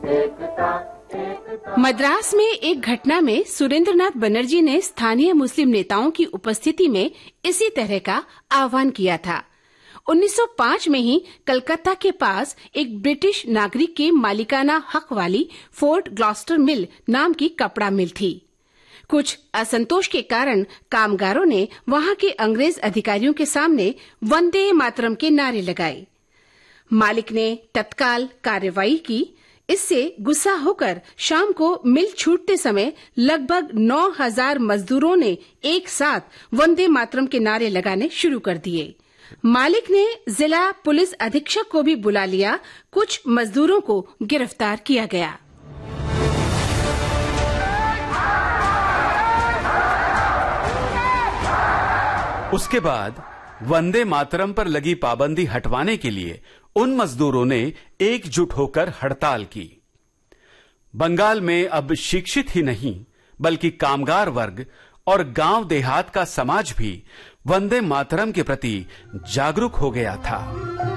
मद्रास में एक घटना में सुरेंद्रनाथ बनर्जी ने स्थानीय मुस्लिम नेताओं की उपस्थिति में इसी तरह का आह्वान किया था। 1905 में ही कलकत्ता के पास एक ब्रिटिश नागरिक के मालिकाना हक वाली फोर्ट ग्लॉस्टर मिल नाम की कपड़ा मिल थी। कुछ असंतोष के कारण कामगारों ने वहां के अंग्रेज अधिकारियों के सामने वंदे मातरम के नारे लगाए। मालिक ने तत्काल कार्रवाई की। इससे गुस्सा होकर शाम को मिल छूटते समय लगभग 9000 मजदूरों ने एक साथ वंदे मातरम के नारे लगाने शुरू कर दिए। मालिक ने जिला पुलिस अधीक्षक को भी बुला लिया। कुछ मजदूरों को गिरफ्तार किया गया। उसके बाद वंदे मातरम पर लगी पाबंदी हटवाने के लिए उन मजदूरों ने एकजुट होकर हड़ताल की। बंगाल में अब शिक्षित ही नहीं बल्कि कामगार वर्ग और गांव देहात का समाज भी वंदे मातरम के प्रति जागरूक हो गया था।